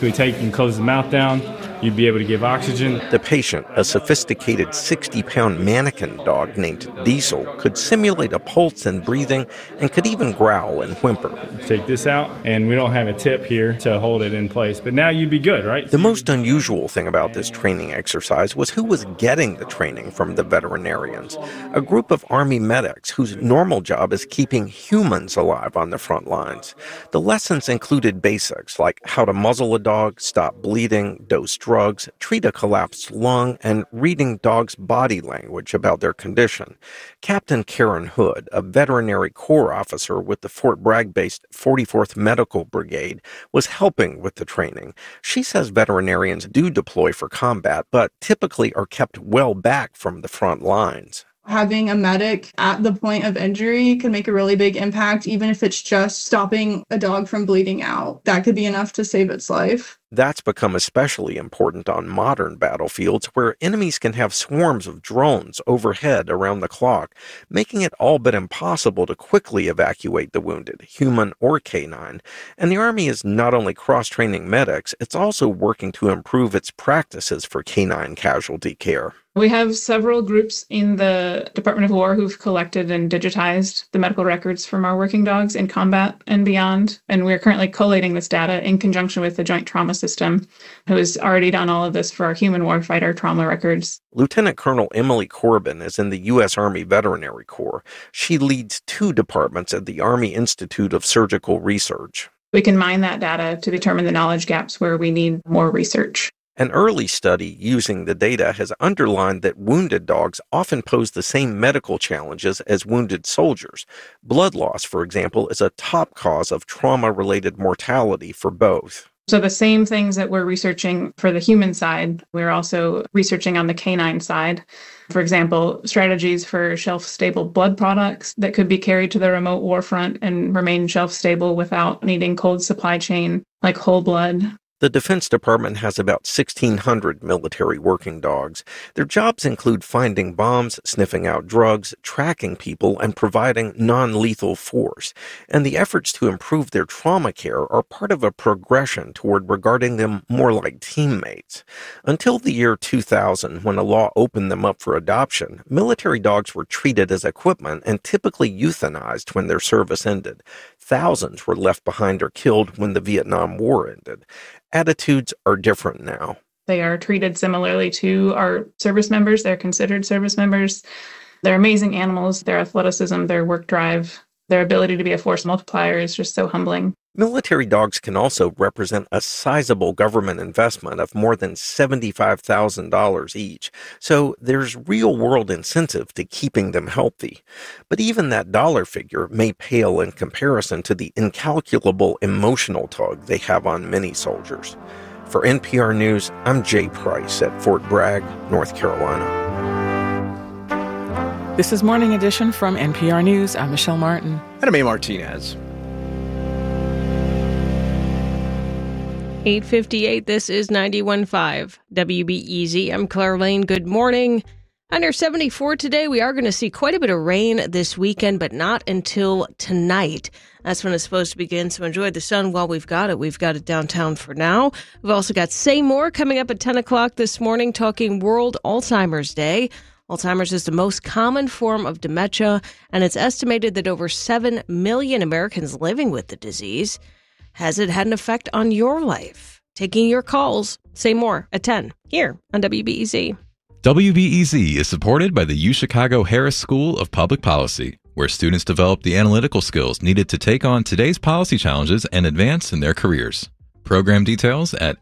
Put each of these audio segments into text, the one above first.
basically take and close the mouth down. You'd be able to give oxygen. The patient, a sophisticated 60-pound mannequin dog named Diesel, could simulate a pulse and breathing and could even growl and whimper. Take this out, and we don't have a tip here to hold it in place. But now you'd be good, right? The most unusual thing about this training exercise was who was getting the training from the veterinarians. A group of Army medics whose normal job is keeping humans alive on the front lines. The lessons included basics like how to muzzle a dog, stop bleeding, dose drugs, treat a collapsed lung, and reading dogs' body language about their condition. Captain Karen Hood, a veterinary corps officer with the Fort Bragg-based 44th Medical Brigade, was helping with the training. She says veterinarians do deploy for combat, but typically are kept well back from the front lines. Having a medic at the point of injury can make a really big impact, even if it's just stopping a dog from bleeding out. That could be enough to save its life. That's become especially important on modern battlefields where enemies can have swarms of drones overhead around the clock, making it all but impossible to quickly evacuate the wounded, human or canine. And the Army is not only cross-training medics, it's also working to improve its practices for canine casualty care. We have several groups in the Department of War who've collected and digitized the medical records from our working dogs in combat and beyond. And we're currently collating this data in conjunction with the Joint Trauma System, who has already done all of this for our human warfighter trauma records. Lieutenant Colonel Emily Corbin is in the U.S. Army Veterinary Corps. She leads 2 departments at the Army Institute of Surgical Research. We can mine that data to determine the knowledge gaps where we need more research. An early study using the data has underlined that wounded dogs often pose the same medical challenges as wounded soldiers. Blood loss, for example, is a top cause of trauma-related mortality for both. So the same things that we're researching for the human side, we're also researching on the canine side. For example, strategies for shelf-stable blood products that could be carried to the remote war front and remain shelf-stable without needing cold supply chain, like whole blood. The Defense Department has about 1,600 military working dogs. Their jobs include finding bombs, sniffing out drugs, tracking people, and providing non-lethal force. And the efforts to improve their trauma care are part of a progression toward regarding them more like teammates. Until the year 2000, when a law opened them up for adoption, military dogs were treated as equipment and typically euthanized when their service ended. Thousands were left behind or killed when the Vietnam War ended. Attitudes are different now. They are treated similarly to our service members. They're considered service members. They're amazing animals. Their athleticism, their work drive, their ability to be a force multiplier is just so humbling. Military dogs can also represent a sizable government investment of more than $75,000 each, so there's real-world incentive to keeping them healthy. But even that dollar figure may pale in comparison to the incalculable emotional tug they have on many soldiers. For NPR News, I'm Jay Price at Fort Bragg, North Carolina. This is Morning Edition from NPR News. I'm Michelle Martin. And I'm A. Martinez. 8:58, this is 91.5 WBEZ. I'm Claire Lane. Good morning. Under 74 today. We are going to see quite a bit of rain this weekend, but not until tonight. That's when it's supposed to begin, so enjoy the sun while we've got it. We've got it downtown for now. We've also got Say More coming up at 10 o'clock this morning, talking World Alzheimer's Day. Alzheimer's is the most common form of dementia, and it's estimated that over 7 million Americans living with the disease. Has it had an effect on your life? Taking your calls. Say More at 10 here on WBEZ. WBEZ is supported by the UChicago Harris School of Public Policy, where students develop the analytical skills needed to take on today's policy challenges and advance in their careers. Program details at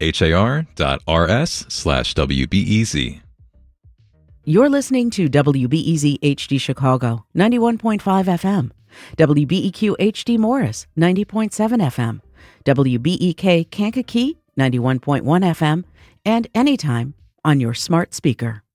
har.rs/WBEZ. You're listening to WBEZ HD Chicago, 91.5 FM. WBEQ HD Morris, 90.7 FM. WBEK Kankakee, 91.1 FM. And anytime on your smart speaker.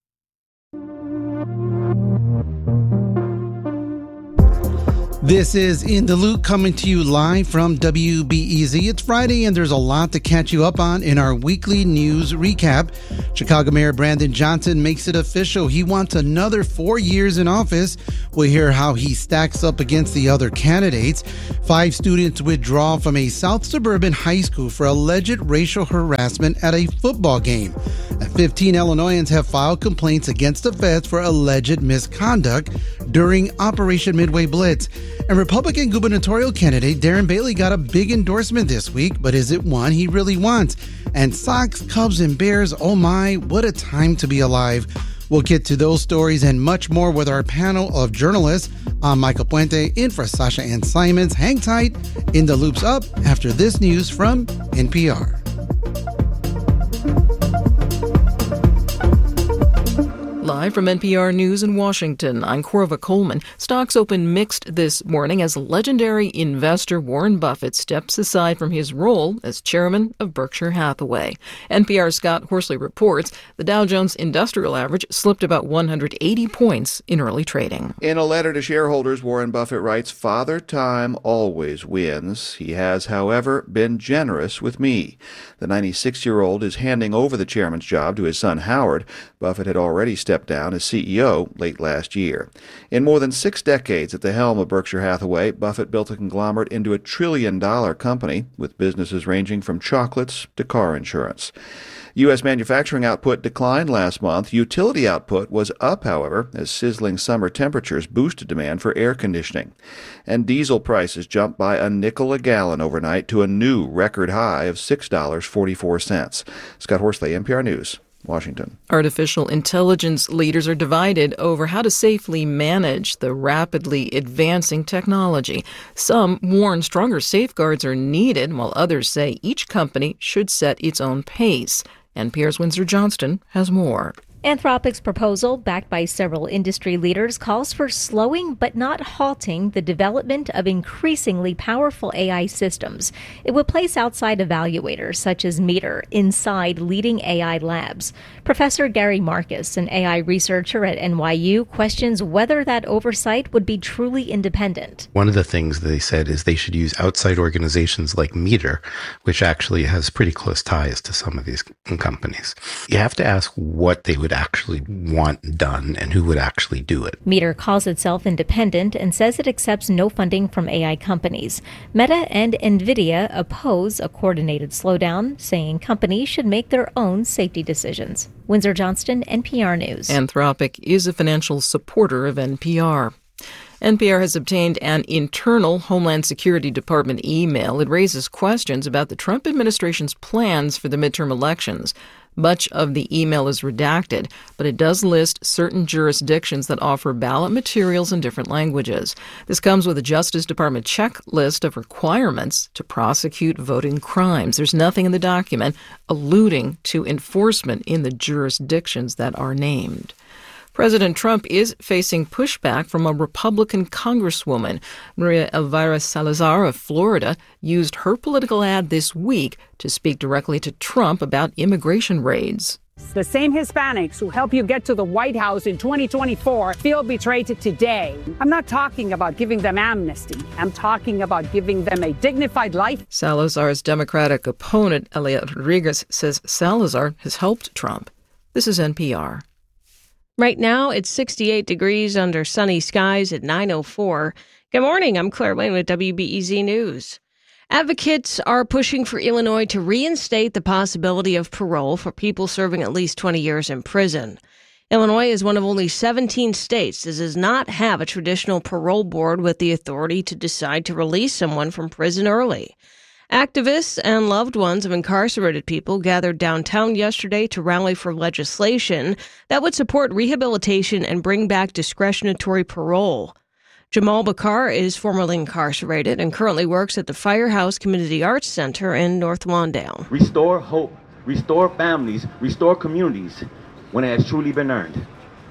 This is In the Loop coming to you live from WBEZ. It's Friday and there's a lot to catch you up on in our weekly news recap. Chicago Mayor Brandon Johnson makes it official. He wants another 4 years in office. We'll hear how he stacks up against the other candidates. 5 students withdraw from a South Suburban high school for alleged racial harassment at a football game. 15 Illinoisans have filed complaints against the feds for alleged misconduct during Operation Midway Blitz. And Republican gubernatorial candidate Darren Bailey got a big endorsement this week, but is it one he really wants? And Sox, Cubs, and Bears, oh my, what a time to be alive. We'll get to those stories and much more with our panel of journalists. I'm Michael Puente, in for Sasha Ann Simons. Hang tight. In the Loop's up after this news from NPR. Live from NPR News in Washington, I'm Corva Coleman. Stocks opened mixed this morning as legendary investor Warren Buffett steps aside from his role as chairman of Berkshire Hathaway. NPR's Scott Horsley reports the Dow Jones Industrial Average slipped about 180 points in early trading. In a letter to shareholders, Warren Buffett writes, "Father Time always wins. He has, however, been generous with me." The 96-year-old is handing over the chairman's job to his son Howard. Buffett had already stepped down as CEO late last year. In more than 6 decades at the helm of Berkshire Hathaway, Buffett built a conglomerate into a $1 trillion company with businesses ranging from chocolates to car insurance. U.S. manufacturing output declined last month. Utility output was up, however, as sizzling summer temperatures boosted demand for air conditioning. And diesel prices jumped by a nickel a gallon overnight to a new record high of $6.44. Scott Horsley, NPR News, Washington. Artificial intelligence leaders are divided over how to safely manage the rapidly advancing technology. Some warn stronger safeguards are needed, while others say each company should set its own pace. NPR's Windsor Johnston has more. Anthropic's proposal, backed by several industry leaders, calls for slowing but not halting the development of increasingly powerful AI systems. It would place outside evaluators, such as Meter, inside leading AI labs. Professor Gary Marcus, an AI researcher at NYU, questions whether that oversight would be truly independent. One of the things they said is they should use outside organizations like Meter, which actually has pretty close ties to some of these companies. You have to ask what they would actually want done and who would actually do it. Meter calls itself independent and says it accepts no funding from AI companies. Meta and NVIDIA oppose a coordinated slowdown, saying companies should make their own safety decisions. Windsor Johnston, NPR News. Anthropic is a financial supporter of NPR. NPR has obtained an internal Homeland Security Department email. It raises questions about the Trump administration's plans for the midterm elections. Much of the email is redacted, but it does list certain jurisdictions that offer ballot materials in different languages. This comes with a Justice Department checklist of requirements to prosecute voting crimes. There's nothing in the document alluding to enforcement in the jurisdictions that are named. President Trump is facing pushback from a Republican congresswoman. Maria Elvira Salazar of Florida used her political ad this week to speak directly to Trump about immigration raids. The same Hispanics who help you get to the White House in 2024 feel betrayed today. I'm not talking about giving them amnesty. I'm talking about giving them a dignified life. Salazar's Democratic opponent, Elliot Rodriguez, says Salazar has helped Trump. This is NPR. Right now, it's 68 degrees under sunny skies at 9:04. Good morning. I'm Claire Lane with WBEZ News. Advocates are pushing for Illinois to reinstate the possibility of parole for people serving at least 20 years in prison. Illinois is one of only 17 states that does not have a traditional parole board with the authority to decide to release someone from prison early. Activists and loved ones of incarcerated people gathered downtown yesterday to rally for legislation that would support rehabilitation and bring back discretionary parole. Jamal Bakar is formerly incarcerated and currently works at the Firehouse Community Arts Center in North Lawndale. Restore hope, restore families, restore communities when it has truly been earned.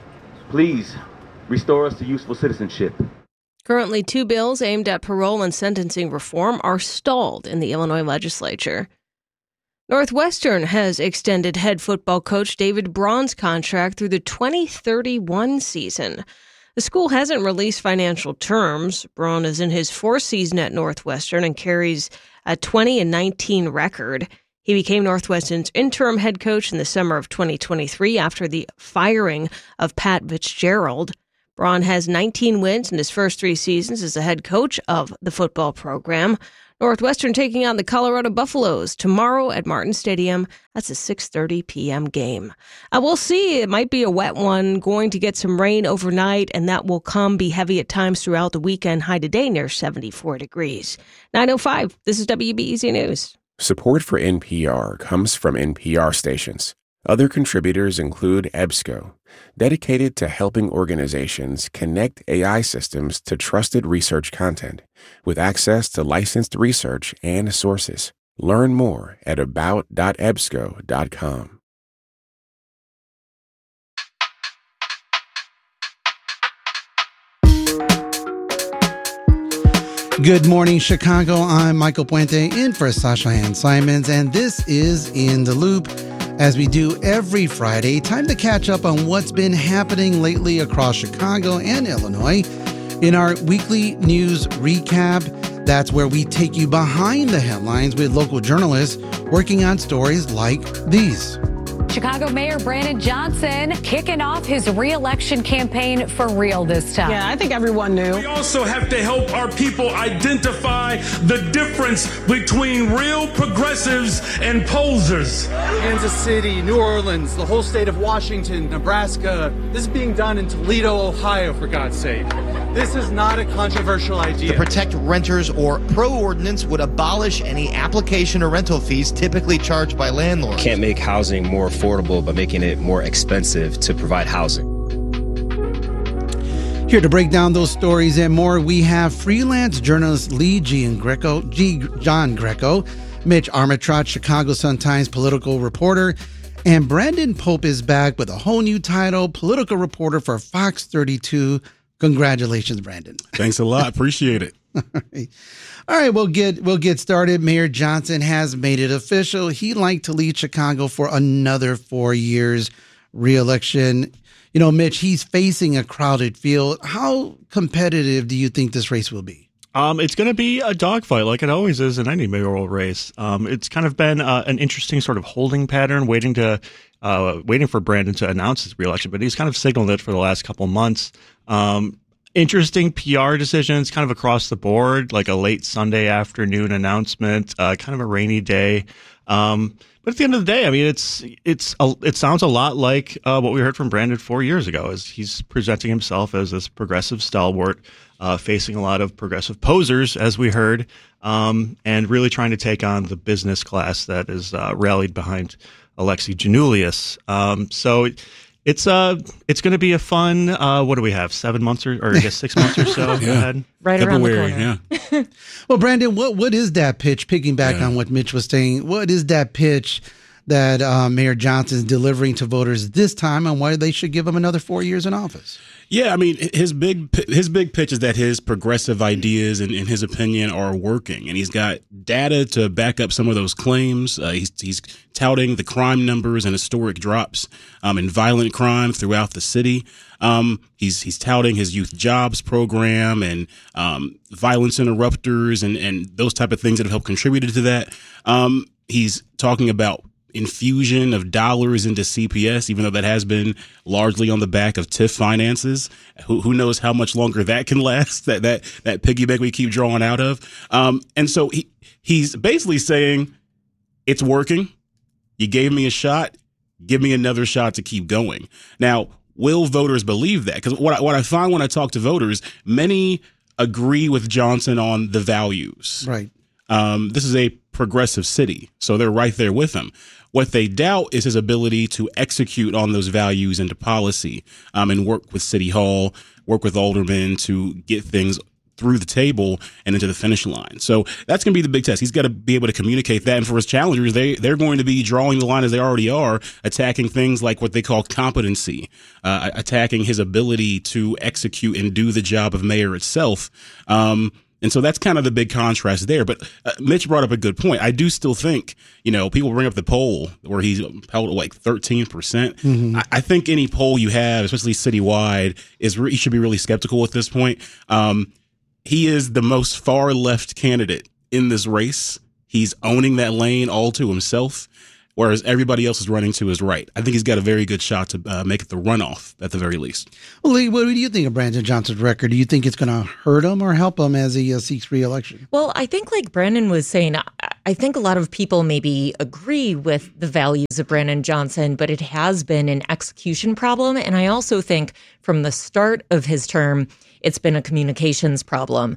Please, restore us to useful citizenship. Currently, 2 bills aimed at parole and sentencing reform are stalled in the Illinois legislature. Northwestern has extended head football coach David Braun's contract through the 2031 season. The school hasn't released financial terms. Braun is in his fourth season at Northwestern and carries a 20-19 record. He became Northwestern's interim head coach in the summer of 2023 after the firing of Pat Fitzgerald. Braun has 19 wins in his first 3 seasons as the head coach of the football program. Northwestern taking on the Colorado Buffaloes tomorrow at Martin Stadium. That's a 6:30 p.m. game. We'll see. It might be a wet one. Going to get some rain overnight, and that will be heavy at times throughout the weekend. High today near 74 degrees. 9:05. This is WBEZ News. Support for NPR comes from NPR stations. Other contributors include EBSCO, dedicated to helping organizations connect AI systems to trusted research content with access to licensed research and sources. Learn more at about.ebsco.com. Good morning, Chicago. I'm Michael Puente in for Sasha Ann Simons, and this is In the Loop. As we do every Friday, time to catch up on what's been happening lately across Chicago and Illinois. In our weekly news recap, that's where we take you behind the headlines with local journalists working on stories like these. Chicago Mayor Brandon Johnson kicking off his re-election campaign for real this time. Yeah, I think everyone knew. We also have to help our people identify the difference between real progressives and posers. Kansas City, New Orleans, the whole state of Washington, Nebraska. This is being done in Toledo, Ohio, for God's sake. This is not a controversial idea. The Protect Renters or PRO ordinance would abolish any application or rental fees typically charged by landlords. Can't make housing more affordable by making it more expensive to provide housing. Here to break down those stories and more, we have freelance journalist John Greco, Mitch Armitage, Chicago Sun-Times political reporter, and Brandon Pope is back with a whole new title, political reporter for Fox 32. Congratulations, Brandon. Thanks a lot. Appreciate it. All right, we'll get started. Mayor Johnson has made it official. He'd like to lead Chicago for another 4 years re-election. You know, Mitch, he's facing a crowded field. How competitive do you think this race will be? It's going to be a dogfight like it always is in any mayoral race. It's kind of been an interesting sort of holding pattern, waiting for Brandon to announce his re-election, but he's kind of signaled it for the last couple months. Interesting PR decisions kind of across the board, like a late Sunday afternoon announcement, kind of a rainy day. But at the end of the day, I mean, it sounds a lot like what we heard from Brandon 4 years ago, as he's presenting himself as this progressive stalwart, facing a lot of progressive posers, as we heard, and really trying to take on the business class that is rallied behind Alexi Giannoulias. So it's going to be a fun, what do we have, 7 months or I guess 6 months or so ahead? Right around the corner. Yeah. Well, Brandon, what is that pitch, picking back on what Mitch was saying, what is that pitch that Mayor Johnson is delivering to voters this time and why they should give him another 4 years in office? Yeah, I mean, his big pitch is that his progressive ideas, in his opinion, are working, and he's got data to back up some of those claims. He's touting the crime numbers and historic drops in violent crime throughout the city. He's touting his youth jobs program and violence interrupters and those type of things that have helped contribute to that. He's talking about infusion of dollars into CPS, even though that has been largely on the back of TIF finances. Who knows how much longer that can last, that piggy bank we keep drawing out of. And so he's basically saying, it's working. You gave me a shot. Give me another shot to keep going. Now, will voters believe that? Because what I find when I talk to voters, many agree with Johnson on the values. Right. This is a progressive city, so they're right there with him. What they doubt is his ability to execute on those values into policy and work with City Hall, work with aldermen to get things through the table and into the finish line. So that's going to be the big test. He's got to be able to communicate that. And for his challengers, they're going to be drawing the line as they already are, attacking things like what they call competency, attacking his ability to execute and do the job of mayor itself. And so that's kind of the big contrast there. But Mitch brought up a good point. I do still think, people bring up the poll where he's held like 13%. Mm-hmm. I think any poll you have, especially citywide, you should be really skeptical at this point. He is the most far left candidate in this race. He's owning that lane all to himself, whereas everybody else is running to his right. I think he's got a very good shot to make it the runoff at the very least. Well, Lee, what do you think of Brandon Johnson's record? Do you think it's going to hurt him or help him as he seeks re-election? Well, I think like Brandon was saying, I think a lot of people maybe agree with the values of Brandon Johnson, but it has been an execution problem. And I also think from the start of his term, it's been a communications problem.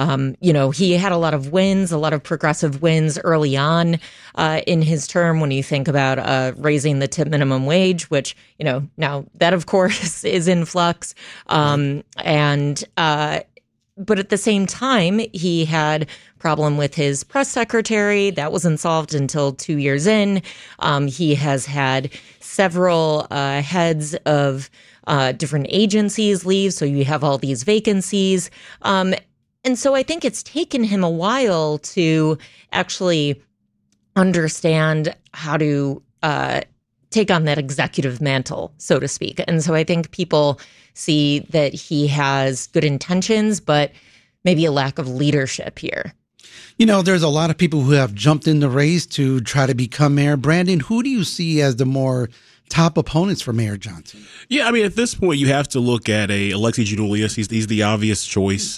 He had a lot of wins, a lot of progressive wins early on in his term when you think about raising the tip minimum wage, which, now that, of course, is in flux. But at the same time, he had problem with his press secretary. That wasn't solved until 2 years in. He has had several heads of different agencies leave, so you have all these vacancies. And so I think it's taken him a while to actually understand how to take on that executive mantle, so to speak. And so I think people see that he has good intentions, but maybe a lack of leadership here. There's a lot of people who have jumped in the race to try to become mayor. Brandon, who do you see as the more top opponents for Mayor Johnson? Yeah, I mean, at this point, you have to look at Alexi Giannoulias. He's the obvious choice.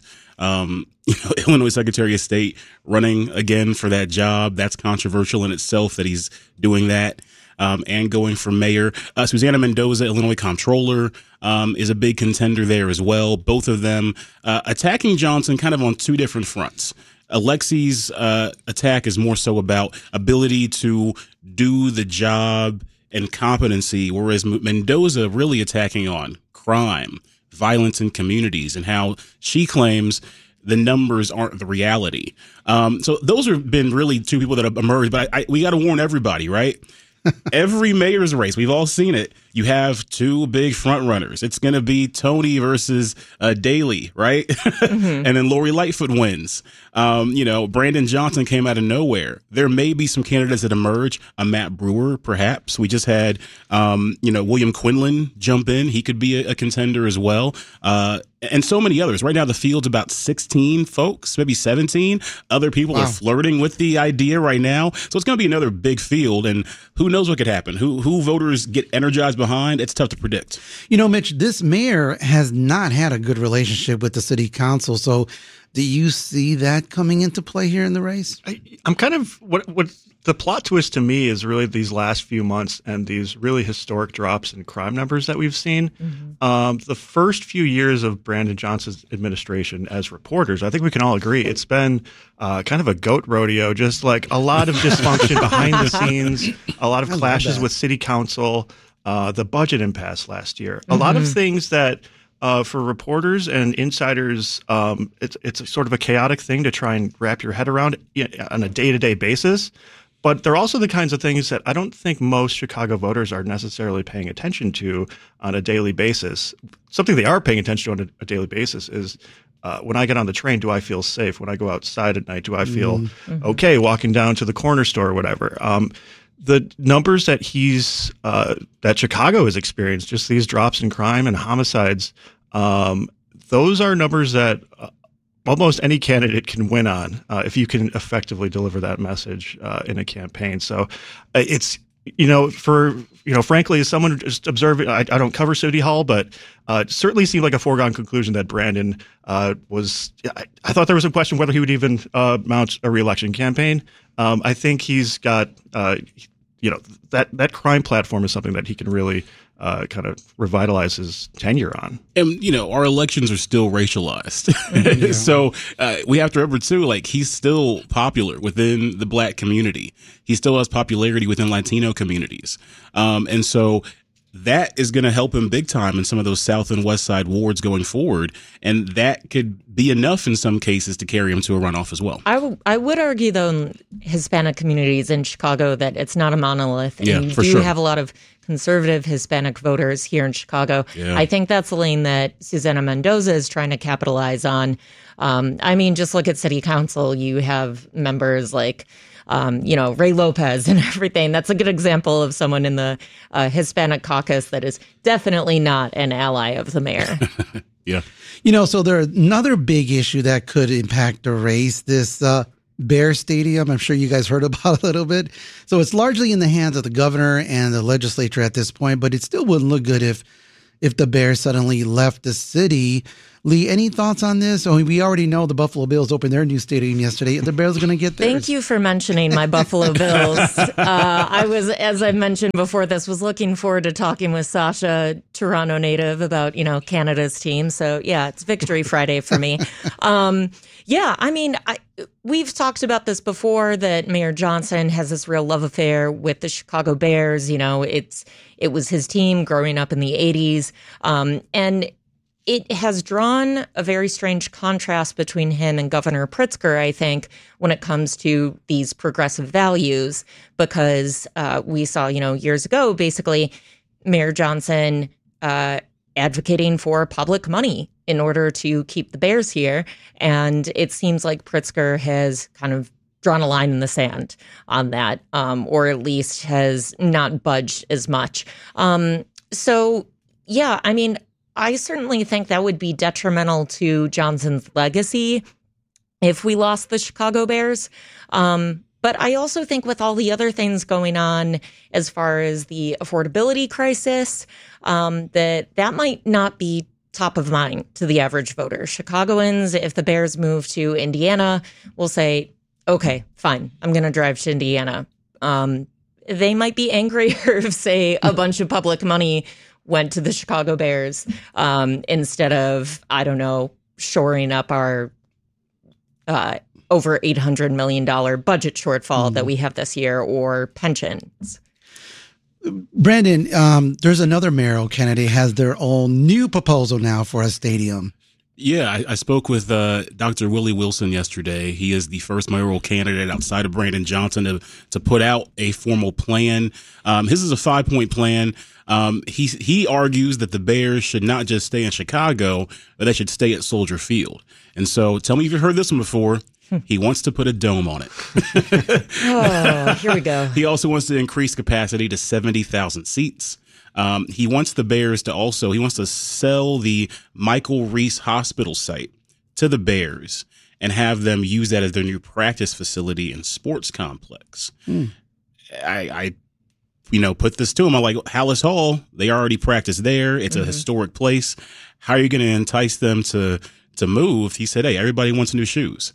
Illinois Secretary of State running again for that job. That's controversial in itself that he's doing that. And going for mayor. Susana Mendoza, Illinois Comptroller, is a big contender there as well. Both of them attacking Johnson kind of on two different fronts. Alexi's attack is more so about ability to do the job and competency, whereas Mendoza really attacking on crime, violence in communities, and how she claims the numbers aren't the reality. So those have been really two people that have emerged, but we got to warn everybody, right? Every mayor's race, we've all seen it. You have two big front runners. It's going to be Tony versus Daley, right? Mm-hmm. And then Lori Lightfoot wins. Brandon Johnson came out of nowhere. There may be some candidates that emerge. Matt Brewer, perhaps. We just had, William Quinlan jump in. He could be a contender as well. And so many others. Right now, the field's about 16 folks, maybe 17. Other people are flirting with the idea right now. So it's going to be another big field. And who knows what could happen? Who voters get energized behind? It's tough to predict. Mitch, this mayor has not had a good relationship with the city council. So do you see that coming into play here in the race? I'm kind of what the plot twist to me is really these last few months and these really historic drops in crime numbers that we've seen. Mm-hmm. The first few years of Brandon Johnson's administration as reporters, I think we can all agree it's been kind of a goat rodeo, just like a lot of dysfunction behind the scenes, a lot of clashes with city council, the budget impasse last year, a lot of things that for reporters and insiders, it's a sort of a chaotic thing to try and wrap your head around on a day-to-day basis. But they're also the kinds of things that I don't think most Chicago voters are necessarily paying attention to on a daily basis. Something they are paying attention to on a daily basis is when I get on the train, do I feel safe? When I go outside at night, do I feel okay walking down to the corner store or whatever? The numbers that that Chicago has experienced, just these drops in crime and homicides, those are numbers that almost any candidate can win on if you can effectively deliver that message in a campaign. So it's, frankly, as someone just observing, I don't cover City Hall, but it certainly seemed like a foregone conclusion that Brandon was. I thought there was a question whether he would even mount a re-election campaign. I think he's got, that crime platform is something that he can really kind of revitalize his tenure on. And, our elections are still racialized. Yeah. So we have to remember, too, he's still popular within the Black community. He still has popularity within Latino communities. And so that is going to help him big time in some of those South and West Side wards going forward. And that could be enough in some cases to carry him to a runoff as well. I would argue, though, in Hispanic communities in Chicago that it's not a monolith. And you do have a lot of conservative Hispanic voters here in Chicago. Yeah. I think that's the lane that Susana Mendoza is trying to capitalize on. I mean, just look at city council. You have members like Ray Lopez and everything. That's a good example of someone in the Hispanic caucus that is definitely not an ally of the mayor. Yeah. So there's another big issue that could impact the race, this Bear Stadium. I'm sure you guys heard about it a little bit. So it's largely in the hands of the governor and the legislature at this point, but it still wouldn't look good if the Bears suddenly left the city. Lee, any thoughts on this? We already know the Buffalo Bills opened their new stadium yesterday. The Bears are going to get theirs. Thank you for mentioning my Buffalo Bills. I was, as I mentioned before this, was looking forward to talking with Sasha, Toronto native, about, Canada's team. So, yeah, it's Victory Friday for me. We've talked about this before, that Mayor Johnson has this real love affair with the Chicago Bears. It was his team growing up in the 80s. And it has drawn a very strange contrast between him and Governor Pritzker, I think, when it comes to these progressive values, because we saw, years ago, basically, Mayor Johnson advocating for public money in order to keep the Bears here. And it seems like Pritzker has kind of drawn a line in the sand on that, or at least has not budged as much. I certainly think that would be detrimental to Johnson's legacy if we lost the Chicago Bears. But I also think with all the other things going on as far as the affordability crisis, that might not be top of mind to the average voter. Chicagoans, if the Bears move to Indiana, will say, okay, fine, I'm going to drive to Indiana. They might be angrier if, say, a bunch of public money went to the Chicago Bears instead of, shoring up our over $800 million budget shortfall that we have this year, or pensions. Brandon, there's another mayoral candidate has their own new proposal now for a stadium. Yeah, I spoke with Dr. Willie Wilson yesterday. He is the first mayoral candidate outside of Brandon Johnson to put out a formal plan. His is a 5-point plan. He argues that the Bears should not just stay in Chicago, but they should stay at Soldier Field. And so tell me if you've heard this one before. He wants to put a dome on it. Oh, here we go. He also wants to increase capacity to 70,000 seats. He wants the Bears he wants to sell the Michael Reese Hospital site to the Bears and have them use that as their new practice facility and sports complex. I put this to him. I'm like, Hallis Hall, they already practice there. It's a historic place. How are you going to entice them to move? He said, hey, everybody wants new shoes.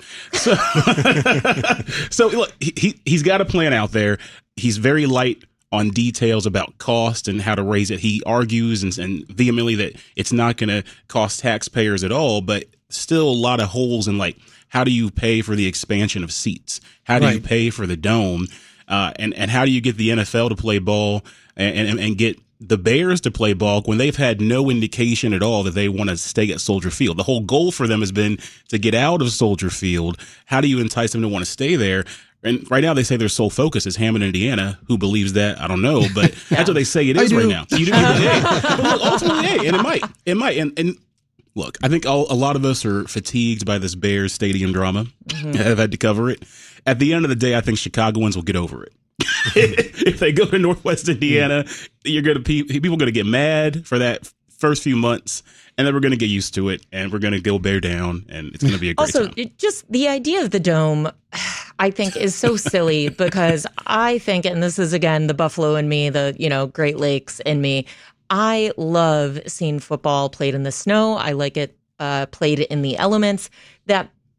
So look, he's got a plan out there. He's very light on details about cost and how to raise it. He argues and vehemently that it's not going to cost taxpayers at all, but still a lot of holes in, like, how do you pay for the expansion of seats? How do you pay for the dome? And how do you get the NFL to play ball and get the Bears to play ball when they've had no indication at all that they want to stay at Soldier Field? The whole goal for them has been to get out of Soldier Field. How do you entice them to want to stay there? And right now they say their sole focus is Hammond, Indiana. Who believes that? I don't know, but that's what they say it is right now. So you do, but look, ultimately, and it might. And look, I think a lot of us are fatigued by this Bears stadium drama. I've had to cover it. At the end of the day, I think Chicagoans will get over it. If they go to Northwest Indiana, people are going to get mad for that first few months, and then we're going to get used to it, and we're going to go bear down, and it's going to be a great time. Also, just the idea of the dome, I think, is so silly because I think, and this is, again, the Buffalo in me, the, Great Lakes in me, I love seeing football played in the snow. I like it played in the elements. That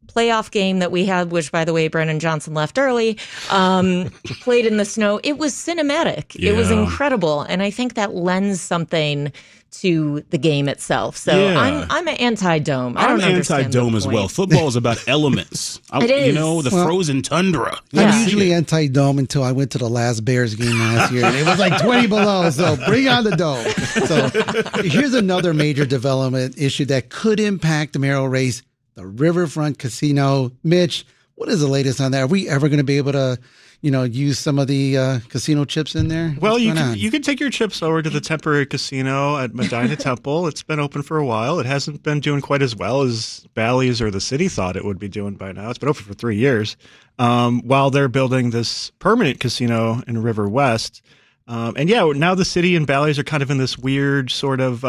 playoff game that we had, which, by the way, Brandon Johnson left early, played in the snow. It was cinematic. Yeah. It was incredible. And I think that lends something to the game itself. So I'm an anti-dome. I'm anti-dome as well. Football is about elements. It is. You know, the frozen tundra. I'm usually anti-dome until I went to the last Bears game last year. It was like 20 below, so bring on the dome. So here's another major development issue that could impact the mayoral race, the Riverfront Casino. Mitch, what is the latest on that? Are we ever going to be able to use some of the casino chips in there? Well, you can take your chips over to the temporary casino at Medina Temple. It's been open for a while. It hasn't been doing quite as well as Bally's or the city thought it would be doing by now. It's been open for 3 years while they're building this permanent casino in River West. And now the city and Bally's are kind of in this weird sort of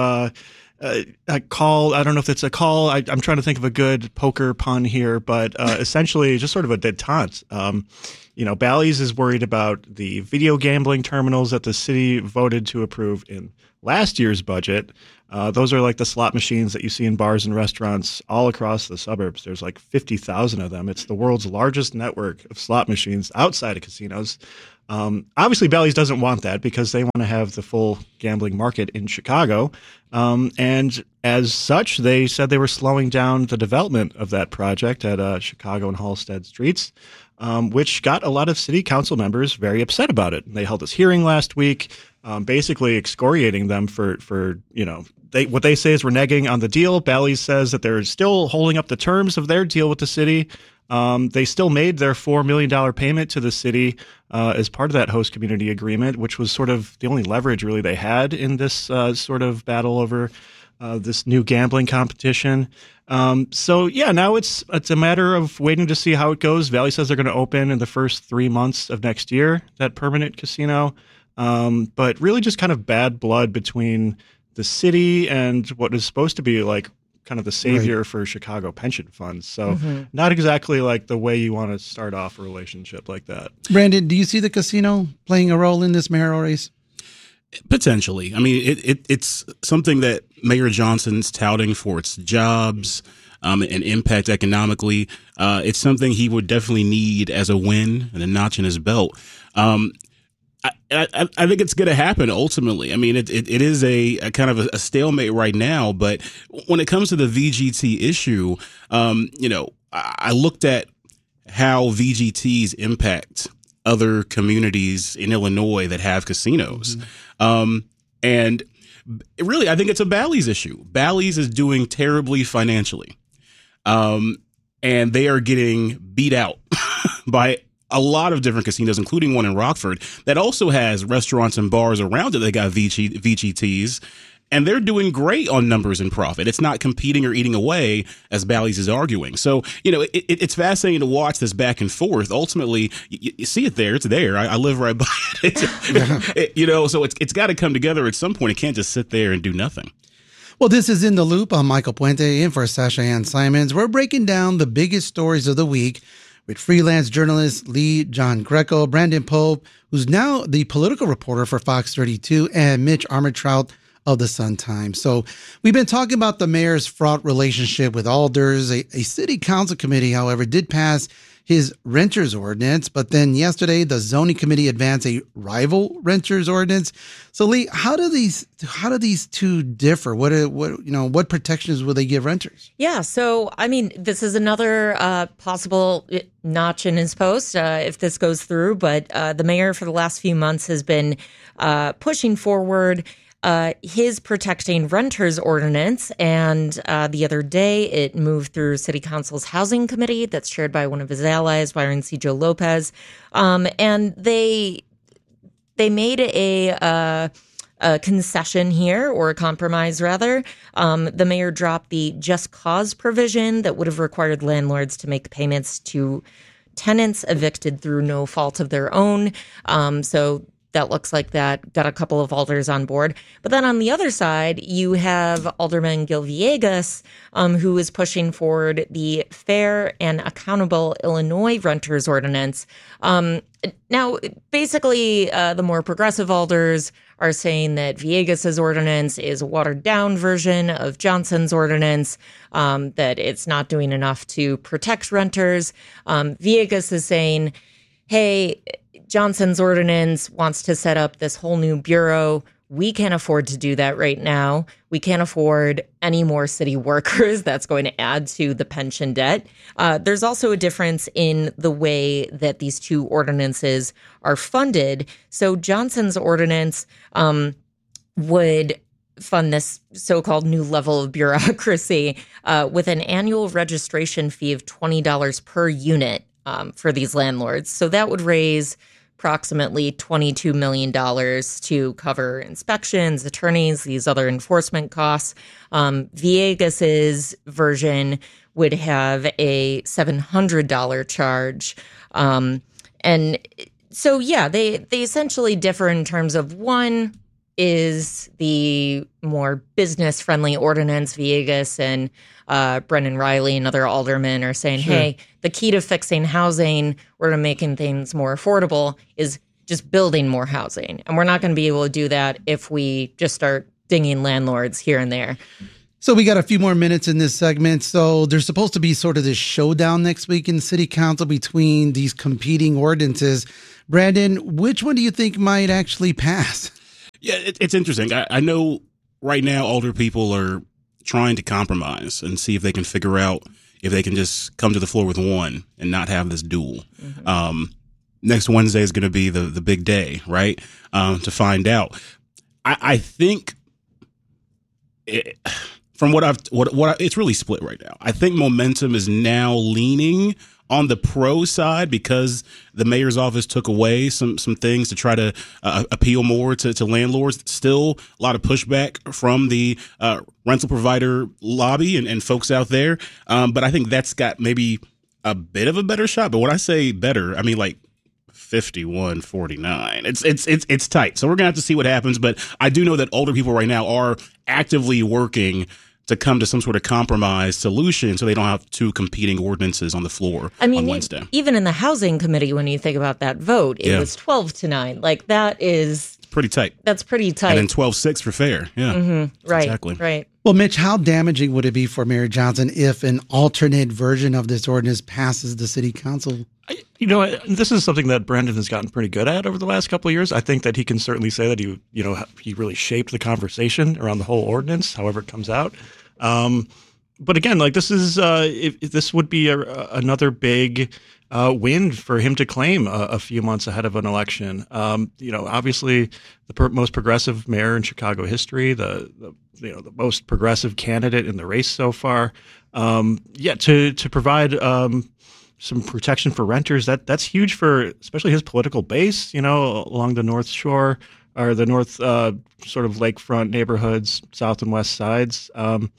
a call. I don't know if it's a call. I'm trying to think of a good poker pun here, but essentially just sort of a détente. Bally's is worried about the video gambling terminals that the city voted to approve in last year's budget. Those are like the slot machines that you see in bars and restaurants all across the suburbs. There's like 50,000 of them. It's the world's largest network of slot machines outside of casinos. Obviously, Bally's doesn't want that because they want to have the full gambling market in Chicago. And as such, they said they were slowing down the development of that project at Chicago and Halsted Streets, which got a lot of city council members very upset about it. They held this hearing last week, basically excoriating them for what they say is reneging on the deal. Bally's says that they're still holding up the terms of their deal with the city. They still made their $4 million payment to the city as part of that host community agreement, which was sort of the only leverage really they had in this sort of battle over this new gambling competition. Now it's a matter of waiting to see how it goes. Valley says they're going to open in the first 3 months of next year, that permanent casino. But really just kind of bad blood between the city and what is supposed to be like kind of the savior for Chicago pension funds. So not exactly like the way you want to start off a relationship like that. Brandon, do you see the casino playing a role in this mayoral race? Potentially. I mean, it's something that Mayor Johnson's touting for its jobs and impact economically. It's something he would definitely need as a win and a notch in his belt. I think it's going to happen ultimately. I mean, it is a kind of a stalemate right now. But when it comes to the VGT issue, I looked at how VGTs impact other communities in Illinois that have casinos. And really, I think it's a Bally's issue. Bally's is doing terribly financially. And they are getting beat out by a lot of different casinos, including one in Rockford that also has restaurants and bars around it. They got VGTs, and they're doing great on numbers and profit. It's not competing or eating away, as Bally's is arguing. So, it's fascinating to watch this back and forth. Ultimately, you see it there. It's there. I live right by it. So it's got to come together at some point. It can't just sit there and do nothing. Well, this is In the Loop. I'm Michael Puente in for Sasha Ann Simons. We're breaking down the biggest stories of the week with freelance journalist Lee John Greco, Brandon Pope, who's now the political reporter for Fox 32, and Mitch Armentrout of the Sun-Times. So we've been talking about the mayor's fraught relationship with alders. A city council committee, however, did pass his renters ordinance, but then yesterday the zoning committee advanced a rival renters ordinance. So Lee, how do these two differ? What protections will they give renters? Yeah, so I mean, this is another possible notch in his post if this goes through. But the mayor for the last few months has been pushing forward his protecting renters ordinance. And the other day it moved through City Council's Housing Committee that's chaired by one of his allies, Byron C. Joe Lopez. And they made a concession here, or a compromise rather. The mayor dropped the just cause provision that would have required landlords to make payments to tenants evicted through no fault of their own. So that looks like that got a couple of alders on board. But then on the other side, you have Alderman Gil Villegas, who is pushing forward the Fair and Accountable Illinois Renters Ordinance. Now, basically, the more progressive alders are saying that Villegas's ordinance is a watered-down version of Johnson's ordinance, that it's not doing enough to protect renters. Villegas is saying, hey, Johnson's ordinance wants to set up this whole new bureau. We can't afford to do that right now. We can't afford any more city workers. That's going to add to the pension debt. There's also a difference in the way that these two ordinances are funded. So Johnson's ordinance would fund this so-called new level of bureaucracy with an annual registration fee of $20 per unit for these landlords. So that would raise approximately $22 million to cover inspections, attorneys, these other enforcement costs. Villegas's version would have a $700 charge. And so, yeah, they essentially differ in terms of one is the more business-friendly ordinance. Villegas and Brendan Riley and other aldermen are saying, hey, the key to fixing housing or to making things more affordable is just building more housing. And we're not going to be able to do that if we just start dinging landlords here and there. So we got a few more minutes in this segment. So there's supposed to be sort of this showdown next week in City Council between these competing ordinances. Brandon, which one do you think might actually pass? Yeah, it's interesting. I know right now older people are trying to compromise and see if they can figure out if they can just come to the floor with one and not have this duel. Mm-hmm. Next Wednesday is going to be the big day, right? To find out. I think from what it's really split right now. I think momentum is now leaning on the pro side because the mayor's office took away some things to try to appeal more to landlords. Still a lot of pushback from the rental provider lobby and folks out there. But I think that's got maybe a bit of a better shot. But when I say better, I mean like 51-49. It's tight. So we're going to have to see what happens. But I do know that older people right now are actively working to come to some sort of compromise solution so they don't have two competing ordinances on the floor on Wednesday. Even in the housing committee, when you think about that vote, it was 12-9. Like that is pretty tight. That's pretty tight. And then 12-6 for fair. Yeah. Mm-hmm. Right. Exactly. Right. Well, Mitch, how damaging would it be for Mayor Johnson if an alternate version of this ordinance passes the city council? This is something that Brandon has gotten pretty good at over the last couple of years. I think that he can certainly say that he really shaped the conversation around the whole ordinance, however it comes out. But again, like this is this would be another big win for him to claim a few months ahead of an election. Obviously the most progressive mayor in Chicago history, the most progressive candidate in the race so far. To provide some protection for renters, that's huge for especially his political base, along the North Shore or the north sort of lakefront neighborhoods, south and west sides.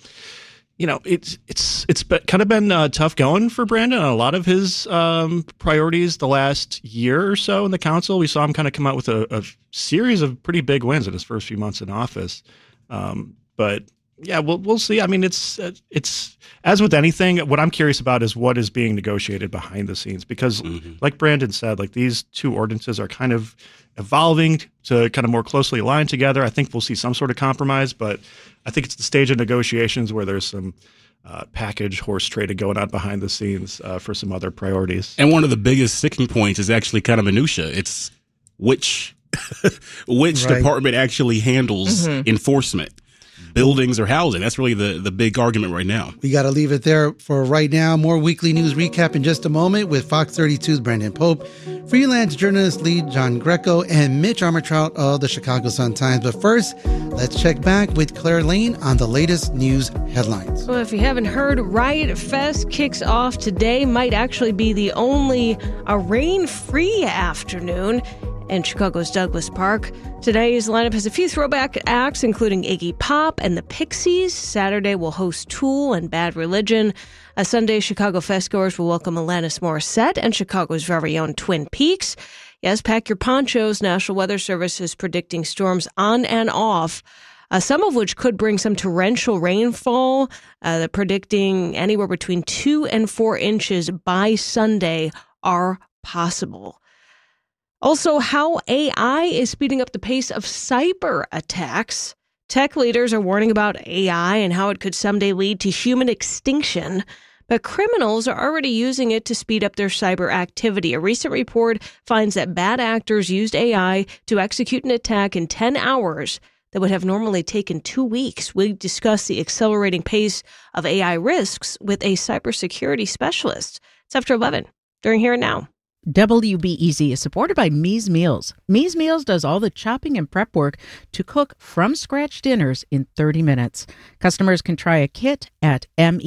It's kind of been tough going for Brandon on a lot of his priorities the last year or so in the council. We saw him kind of come out with a series of pretty big wins in his first few months in office. But yeah, we'll see. I mean, it's as with anything, what I'm curious about is what is being negotiated behind the scenes, because like Brandon said, like these two ordinances are kind of evolving to kind of more closely align together. I think we'll see some sort of compromise, but I think it's the stage of negotiations where there's some package horse trading going on behind the scenes for some other priorities. And one of the biggest sticking points is actually kind of minutia. It's which department actually handles enforcement. Buildings or housing. That's really the big argument right now. We got to leave it there for right now. More weekly news recap in just a moment with Fox 32's Brandon Pope, freelance journalist lead John Greco, and Mitch Armentrout of the Chicago Sun-Times. But first, let's check back with Claire Lane on the latest news headlines. Well, if you haven't heard, Riot Fest kicks off today. Might actually be the only rain-free afternoon in Chicago's Douglas Park. Today's lineup has a few throwback acts, including Iggy Pop and the Pixies. Saturday will host Tool and Bad Religion. Sunday, Chicago Festgoers will welcome Alanis Morissette and Chicago's very own Twin Peaks. Yes, pack your ponchos. National Weather Service is predicting storms on and off, some of which could bring some torrential rainfall. They're predicting anywhere between 2 and 4 inches by Sunday are possible. Also, how AI is speeding up the pace of cyber attacks. Tech leaders are warning about AI and how it could someday lead to human extinction. But criminals are already using it to speed up their cyber activity. A recent report finds that bad actors used AI to execute an attack in 10 hours that would have normally taken 2 weeks. We discuss the accelerating pace of AI risks with a cybersecurity specialist. It's after 11 during Here and Now. WBEZ is supported by Mies Meals. Mies Meals does all the chopping and prep work to cook from-scratch dinners in 30 minutes. Customers can try a kit at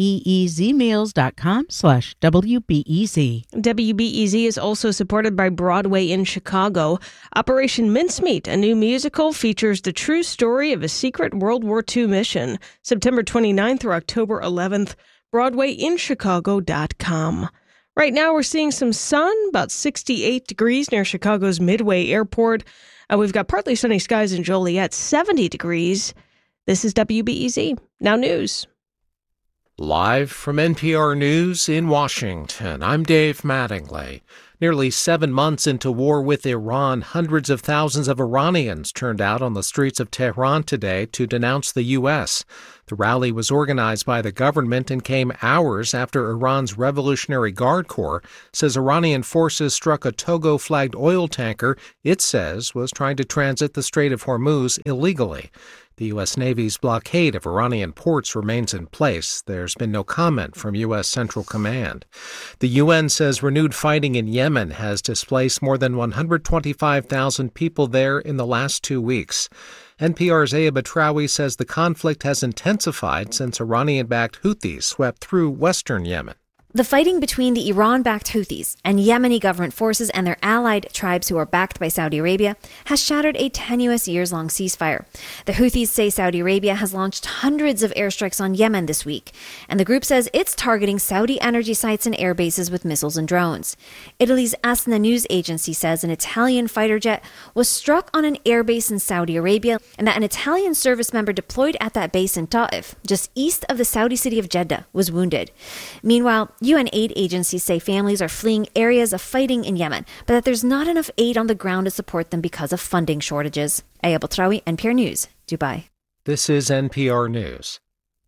meezmeals.com/WBEZ. WBEZ is also supported by Broadway in Chicago. Operation Mincemeat, a new musical, features the true story of a secret World War II mission. September 29th through October 11th, BroadwayInChicago.com. Right now, we're seeing some sun, about 68 degrees near Chicago's Midway Airport. We've got partly sunny skies in Joliet, 70 degrees. This is WBEZ. Now news. Live from NPR News in Washington, I'm Dave Mattingly. Nearly 7 months into war with Iran, hundreds of thousands of Iranians turned out on the streets of Tehran today to denounce the U.S. The rally was organized by the government and came hours after Iran's Revolutionary Guard Corps says Iranian forces struck a Togo-flagged oil tanker it says was trying to transit the Strait of Hormuz illegally. The U.S. Navy's blockade of Iranian ports remains in place. There's been no comment from U.S. Central Command. The UN says renewed fighting in Yemen has displaced more than 125,000 people there in the last 2 weeks. NPR's Aya Batrawi says the conflict has intensified since Iranian-backed Houthis swept through western Yemen. The fighting between the Iran-backed Houthis and Yemeni government forces and their allied tribes who are backed by Saudi Arabia has shattered a tenuous years-long ceasefire. The Houthis say Saudi Arabia has launched hundreds of airstrikes on Yemen this week, and the group says it's targeting Saudi energy sites and air bases with missiles and drones. Italy's ASNA news agency says an Italian fighter jet was struck on an airbase in Saudi Arabia and that an Italian service member deployed at that base in Ta'if, just east of the Saudi city of Jeddah, was wounded. Meanwhile, UN aid agencies say families are fleeing areas of fighting in Yemen, but that there's not enough aid on the ground to support them because of funding shortages. Aya Batrawi, NPR News, Dubai. This is NPR News.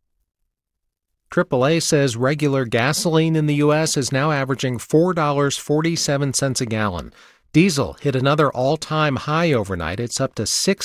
AAA says regular gasoline in the U.S. is now averaging $4.47 a gallon. Diesel hit another all-time high overnight. It's up to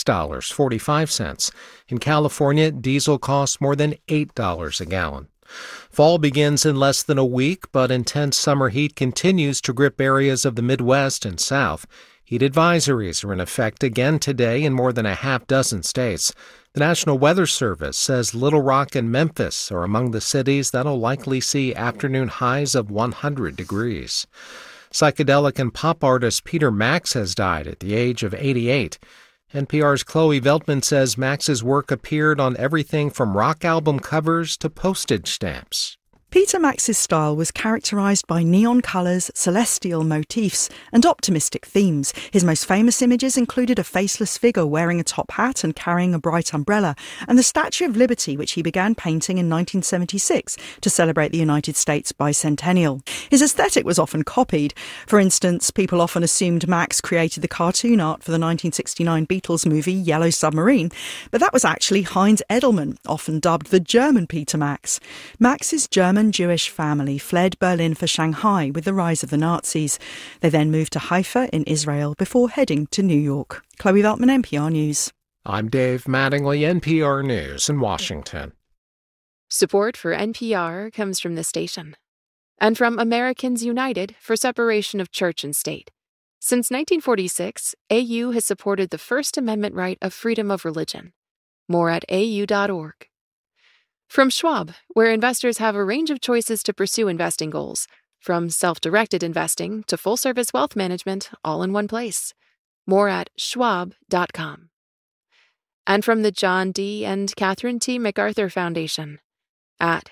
$6.45. In California, diesel costs more than $8 a gallon. Fall begins in less than a week, but intense summer heat continues to grip areas of the Midwest and South. Heat advisories are in effect again today in more than a half dozen states. The National Weather Service says Little Rock and Memphis are among the cities that'll likely see afternoon highs of 100 degrees. Psychedelic and pop artist Peter Max has died at the age of 88. NPR's Chloe Veltman says Max's work appeared on everything from rock album covers to postage stamps. Peter Max's style was characterized by neon colors, celestial motifs, and optimistic themes. His most famous images included a faceless figure wearing a top hat and carrying a bright umbrella, and the Statue of Liberty, which he began painting in 1976 to celebrate the United States bicentennial. His aesthetic was often copied. For instance, people often assumed Max created the cartoon art for the 1969 Beatles movie Yellow Submarine, but that was actually Heinz Edelman, often dubbed the German Peter Max. Max's German Jewish family fled Berlin for Shanghai with the rise of the Nazis. They then moved to Haifa in Israel before heading to New York. Chloe Veltman, NPR News. I'm Dave Mattingly, NPR News in Washington. Support for NPR comes from the station and from Americans United for Separation of Church and State. Since 1946, AU has supported the First Amendment right of freedom of religion. More at au.org. From Schwab, where investors have a range of choices to pursue investing goals, from self-directed investing to full-service wealth management, all in one place. More at schwab.com. And from the John D. and Catherine T. MacArthur Foundation at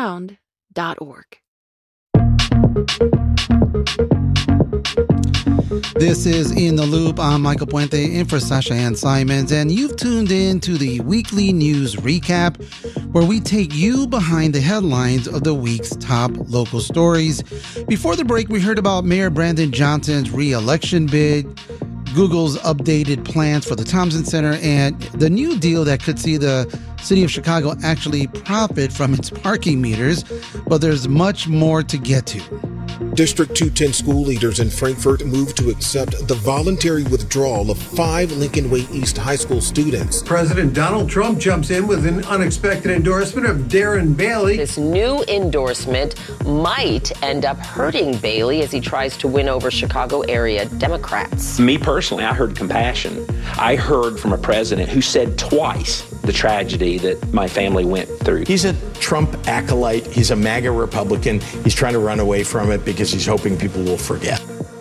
macfound.org. This is In the Loop. I'm Michael Puente in for Sasha Ann Simons, and you've tuned in to the weekly news recap where we take you behind the headlines of the week's top local stories. Before the break, we heard about Mayor Brandon Johnson's re-election bid, Google's updated plans for the Thompson Center, and the new deal that could see the city of Chicago actually profit from its parking meters. But there's much more to get to. District 210 school leaders in Frankfort moved to accept the voluntary withdrawal of 5 Lincoln Way East High School students. President Donald Trump jumps in with an unexpected endorsement of Darren Bailey. This new endorsement might end up hurting Bailey as he tries to win over Chicago area Democrats. Me personally, I heard compassion. I heard from a president who said twice the tragedy that my family went through. He's a Trump acolyte. He's a MAGA Republican. He's trying to run away from it because he's hoping people will forget.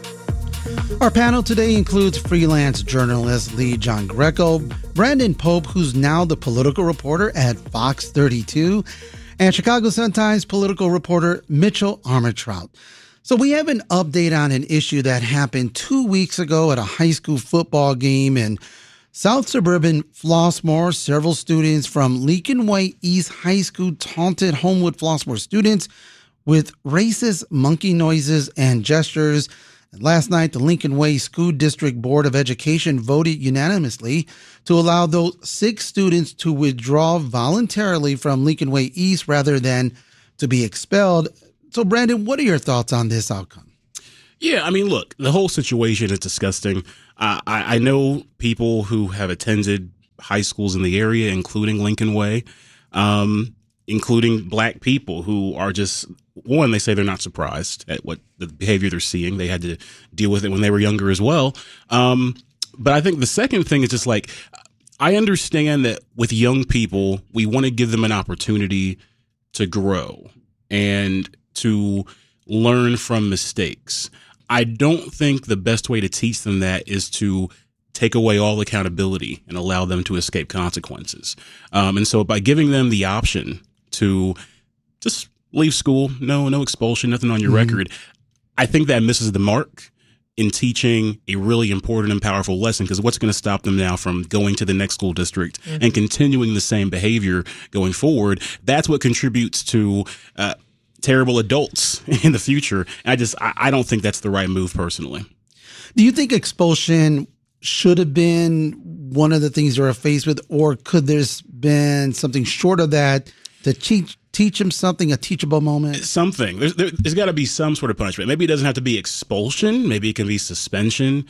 Our panel today includes freelance journalist Lee John Greco, Brandon Pope, who's now the political reporter at Fox 32, and Chicago Sun-Times political reporter Mitchell Armentrout. So we have an update on an issue that happened 2 weeks ago at a high school football game in South suburban Flossmoor. Several students from Lincoln Way East High School taunted Homewood Flossmoor students with racist monkey noises and gestures. And last night, the Lincoln Way School District Board of Education voted unanimously to allow those 6 students to withdraw voluntarily from Lincoln Way East rather than to be expelled. So, Brandon, what are your thoughts on this outcome? Yeah, I mean, look, the whole situation is disgusting. I know people who have attended high schools in the area, including Lincoln Way, including black people who are just, one, they say they're not surprised at what the behavior they're seeing. They had to deal with it when they were younger as well. But I think the second thing is just like, I understand that with young people, we want to give them an opportunity to grow and to learn from mistakes. I don't think the best way to teach them that is to take away all accountability and allow them to escape consequences. And so by giving them the option to just leave school, no expulsion, nothing on your record, I think that misses the mark in teaching a really important and powerful lesson, because what's going to stop them now from going to the next school district and continuing the same behavior going forward? That's what contributes to terrible adults in the future. And I don't think that's the right move personally. Do you think expulsion should have been one of the things you're faced with, or could there's been something short of that to teach him something, a teachable moment? Something. There's got to be some sort of punishment. Maybe it doesn't have to be expulsion. Maybe it can be suspension.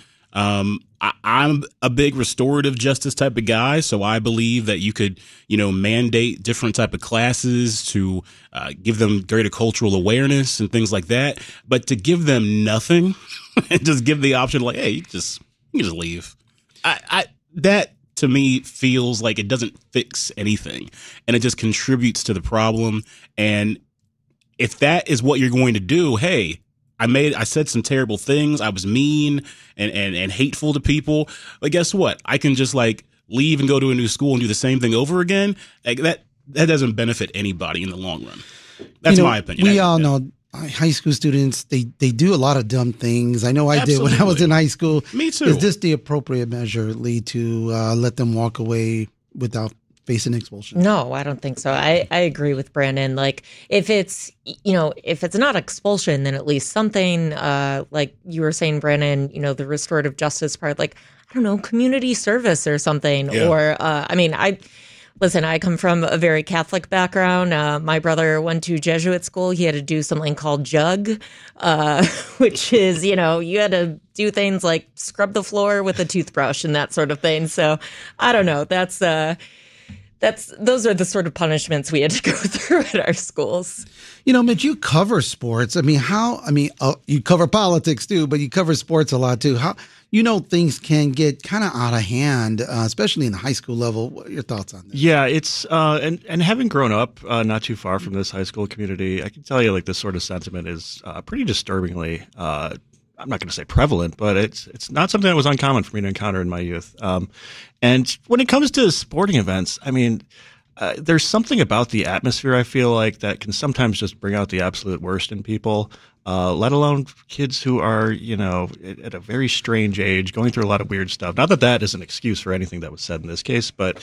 I'm a big restorative justice type of guy, so I believe that you could, mandate different type of classes to give them greater cultural awareness and things like that. But to give them nothing and just give the option like, hey, you can just leave. That to me feels like it doesn't fix anything, and it just contributes to the problem. And if that is what you're going to do, hey, I said some terrible things. I was mean and hateful to people. But guess what? I can just leave and go to a new school and do the same thing over again. That doesn't benefit anybody in the long run. That's my opinion. We all know high school students, they do a lot of dumb things. I know I did when I was in high school. Me too. Is this the appropriate measure, Lee, to let them walk away without facing expulsion? No, I don't think so. I agree with Brandon. If it's not expulsion, then at least something like you were saying, Brandon, the restorative justice part, community service or something. Yeah. Or, I come from a very Catholic background. My brother went to Jesuit school. He had to do something called JUG, which is, you had to do things like scrub the floor with a toothbrush and that sort of thing. So I don't know. Those are the sort of punishments we had to go through at our schools. Mitch, you cover sports. You cover politics too, but you cover sports a lot too. How, things can get kind of out of hand, especially in the high school level. What are your thoughts on this? Yeah, it's and having grown up not too far from this high school community, I can tell you this sort of sentiment is pretty disturbingly I'm not going to say prevalent, but it's not something that was uncommon for me to encounter in my youth. And when it comes to sporting events, there's something about the atmosphere, I feel like, that can sometimes just bring out the absolute worst in people, let alone kids who are, at a very strange age, going through a lot of weird stuff. Not that that is an excuse for anything that was said in this case, but,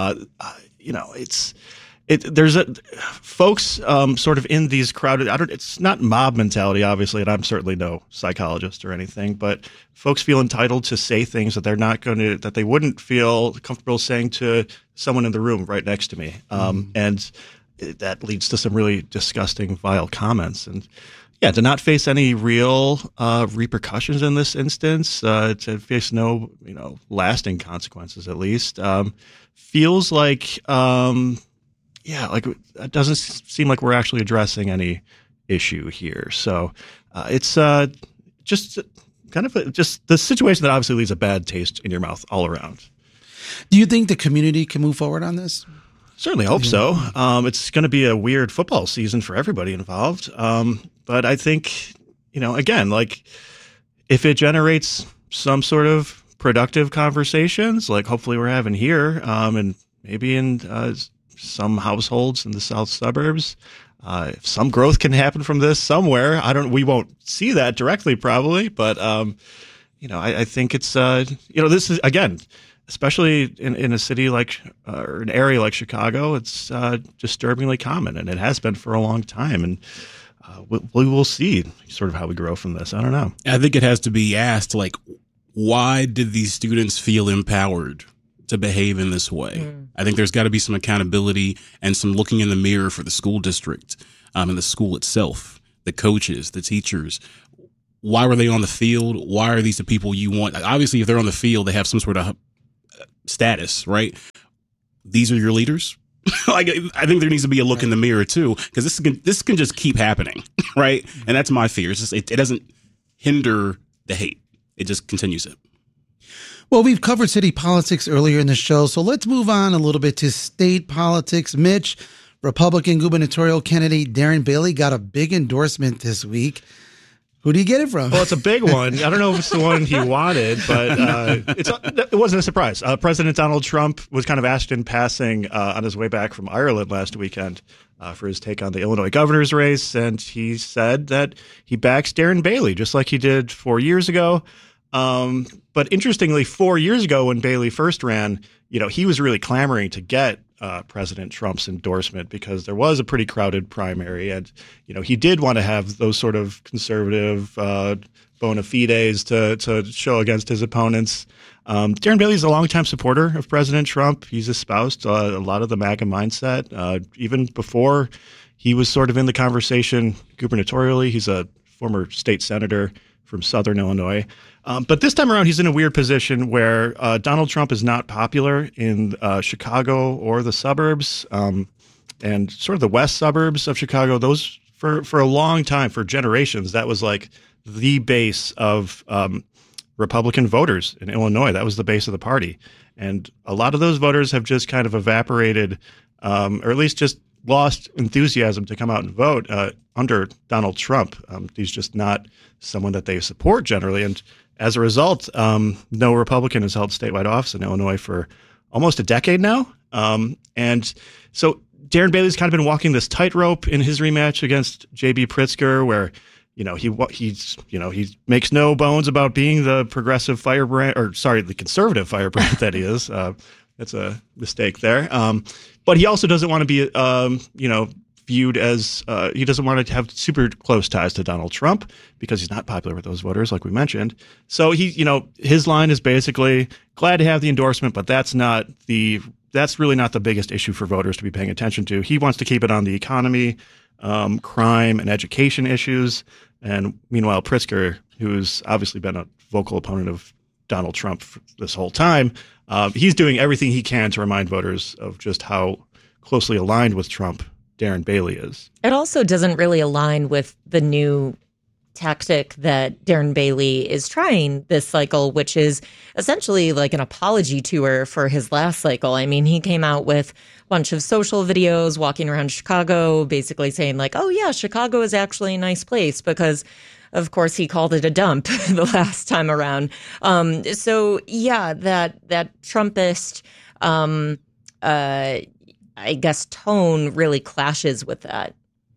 there's folks sort of in these crowded. It's not mob mentality, obviously, and I'm certainly no psychologist or anything. But folks feel entitled to say things that that they wouldn't feel comfortable saying to someone in the room right next to me, and that leads to some really disgusting, vile comments. And to not face any real repercussions in this instance, to face no lasting consequences, at least, feels like. It doesn't seem like we're actually addressing any issue here. So it's just kind of just the situation that obviously leaves a bad taste in your mouth all around. Do you think the community can move forward on this? Certainly hope so. It's going to be a weird football season for everybody involved. But I think, again, like if it generates some sort of productive conversations, like hopefully we're having here, and maybe in some households in the south suburbs, if some growth can happen from this somewhere, we won't see that directly probably, but I think it's this is, again, especially in a city like or an area like Chicago, it's disturbingly common, and it has been for a long time, and we will see sort of how we grow from this. I don't know. I think it has to be asked, like, why did these students feel empowered to behave in this way? I think there's got to be some accountability and some looking in the mirror for the school district and the school itself, the coaches, the teachers. Why were they on the field? Why are these the people you want? Obviously, if they're on the field, they have some sort of status, right? These are your leaders. I think there needs to be a look in the mirror too, because this can just keep happening, right? And that's my fear. It's just it doesn't hinder the hate; it just continues it. Well, we've covered city politics earlier in the show, so let's move on a little bit to state politics. Mitch, Republican gubernatorial candidate Darren Bailey got a big endorsement this week. Who do you get it from? Well, it's a big one. I don't know if it's the one he wanted, but it wasn't a surprise. President Donald Trump was kind of asked in passing on his way back from Ireland last weekend for his take on the Illinois governor's race, and he said that he backs Darren Bailey, just like he did 4 years ago. But interestingly, 4 years ago when Bailey first ran, he was really clamoring to get President Trump's endorsement because there was a pretty crowded primary. And, he did want to have those sort of conservative bona fides to show against his opponents. Darren Bailey is a longtime supporter of President Trump. He's espoused a lot of the MAGA mindset. Even before he was sort of in the conversation gubernatorially, he's a former state senator from Southern Illinois. But this time around, he's in a weird position where Donald Trump is not popular in Chicago or the suburbs, and sort of the west suburbs of Chicago. Those for a long time, for generations, that was like the base of Republican voters in Illinois. That was the base of the party. And a lot of those voters have just kind of evaporated, or at least just lost enthusiasm to come out and vote under Donald Trump. He's just not someone that they support generally. And as a result, no Republican has held statewide office in Illinois for almost a decade now. And so Darren Bailey's kind of been walking this tightrope in his rematch against J.B. Pritzker, where he makes no bones about being the progressive firebrand, the conservative firebrand that he is. That's a mistake there. But he also doesn't want to be, viewed as he doesn't want to have super close ties to Donald Trump because he's not popular with those voters, like we mentioned. So his line is basically glad to have the endorsement, but that's really not the biggest issue for voters to be paying attention to. He wants to keep it on the economy, crime, and education issues. And meanwhile, Pritzker, who's obviously been a vocal opponent of Donald Trump this whole time, he's doing everything he can to remind voters of just how closely aligned with Trump Darren Bailey is. It also doesn't really align with the new tactic that Darren Bailey is trying this cycle, which is essentially like an apology tour for his last cycle. I mean, he came out with a bunch of social videos walking around Chicago, basically saying like, oh yeah, Chicago is actually a nice place, because of course he called it a dump the last time around. So yeah, that Trumpist I guess, tone really clashes with that.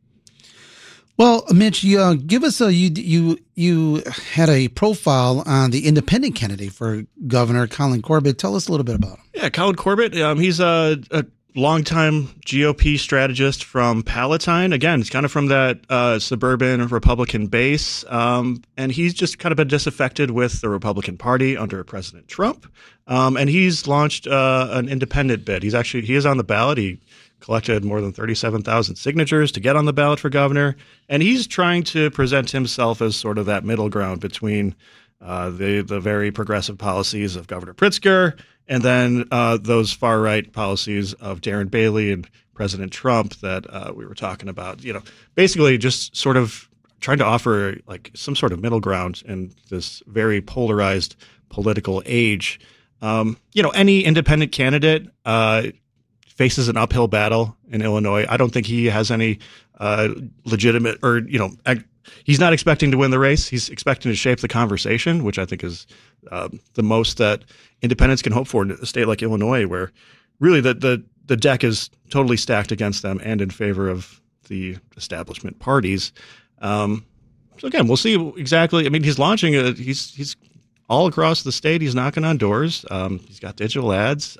Well, Mitch, you give us you had a profile on the independent candidate for governor, Colin Corbett. Tell us a little bit about him. Yeah, Colin Corbett. He's a longtime GOP strategist from Palatine. Again, it's kind of from that suburban Republican base, and he's just kind of been disaffected with the Republican Party under President Trump. And he's launched an independent bid. He is on the ballot. He collected more than 37,000 signatures to get on the ballot for governor. And he's trying to present himself as sort of that middle ground between the very progressive policies of Governor Pritzker and then those far-right policies of Darren Bailey and President Trump that we were talking about. Basically just sort of trying to offer like some sort of middle ground in this very polarized political age. Any independent candidate faces an uphill battle in Illinois. I don't think he has any legitimate or, he's not expecting to win the race. He's expecting to shape the conversation, which I think is the most that independents can hope for in a state like Illinois, where really the deck is totally stacked against them and in favor of the establishment parties. So again, we'll see exactly. I mean, he's launching he's all across the state. He's knocking on doors. He's got digital ads.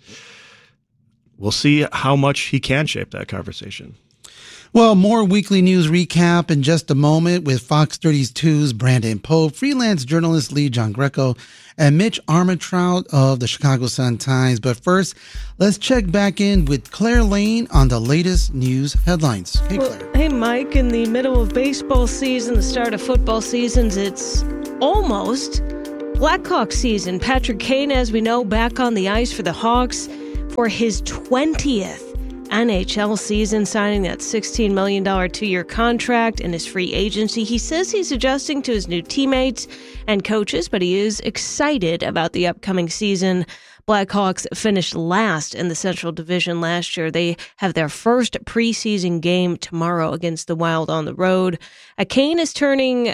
We'll see how much he can shape that conversation. Well, more weekly news recap in just a moment with Fox 32's Brandon Pope, freelance journalist Lee John Greco, and Mitch Armentrout of the Chicago Sun-Times. But first, let's check back in with Claire Lane on the latest news headlines. Hey, Claire. Hey, Mike. In the middle of baseball season, the start of football seasons, it's almost Blackhawks season. Patrick Kane, as we know, back on the ice for the Hawks for his 20th NHL season, signing that $16 million 2-year contract in his free agency. He says he's adjusting to his new teammates and coaches, but he is excited about the upcoming season. Blackhawks finished last in the Central Division last year. They have their first preseason game tomorrow against the Wild on the road. Kane is turning